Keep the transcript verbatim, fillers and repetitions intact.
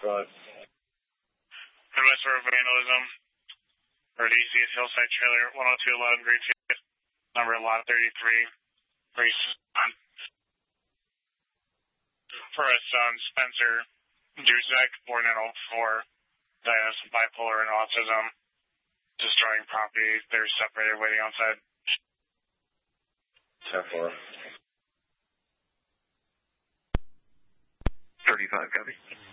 five. Midwest for vandalism. For D C's Hillside Trailer, one oh two eleven Greenfield, number lot thirty-three. Race on. For a son, Spencer Juzek, born in oh four, diagnosed with bipolar and autism, destroying property. They're separated, waiting outside. ten four. thirty-five, copy.